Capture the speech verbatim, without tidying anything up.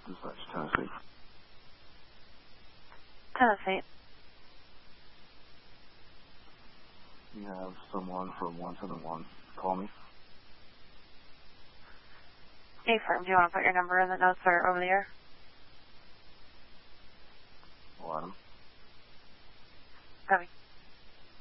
Dispatch, Tennessee. Tennessee. You have someone from one seven one. Call me. Affirm. Do you want to put your number in the notes or over the air? Well, Adam.